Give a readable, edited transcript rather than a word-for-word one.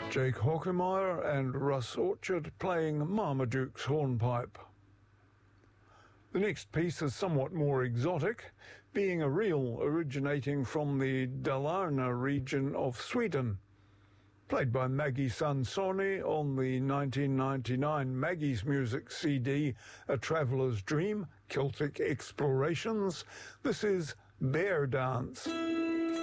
Jake Hockemeyer and Russ Orchard playing Marmaduke's hornpipe. The next piece is somewhat more exotic, being a reel originating from the Dalarna region of Sweden. Played by Maggie Sansoni on the 1999 Maggie's Music CD, A Traveller's Dream, Celtic Explorations. This is Bear Dance.